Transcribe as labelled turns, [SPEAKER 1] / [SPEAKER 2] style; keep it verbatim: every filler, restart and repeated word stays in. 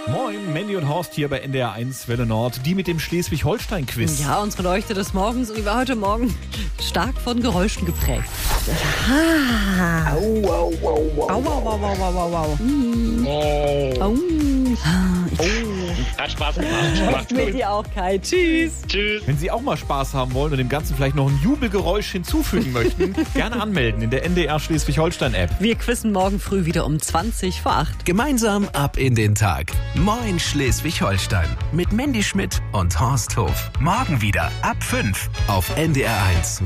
[SPEAKER 1] Moin, Mandy und Horst hier bei N D R eins Welle Nord, die mit dem Schleswig-Holstein-Quiz.
[SPEAKER 2] Ja, unsere Leuchte des Morgens, und die war heute Morgen stark von Geräuschen geprägt. Ah. Au, au, au, au, au, au, au, au, au, au. Mm.
[SPEAKER 3] Oh.
[SPEAKER 2] Oh.
[SPEAKER 3] Oh. Hat Spaß gemacht. Macht's
[SPEAKER 2] Mit
[SPEAKER 3] gut.
[SPEAKER 2] dir auch, Kai. Tschüss.
[SPEAKER 3] Tschüss.
[SPEAKER 1] Wenn Sie auch mal Spaß haben wollen und dem Ganzen vielleicht noch ein Jubelgeräusch hinzufügen möchten, gerne anmelden in der N D R Schleswig-Holstein-App.
[SPEAKER 2] Wir quizzen morgen früh wieder um zwanzig vor acht.
[SPEAKER 4] Gemeinsam ab in den Tag. Moin Schleswig-Holstein. Mit Mandy Schmidt und Horst Hof. Morgen wieder ab fünf auf N D R eins.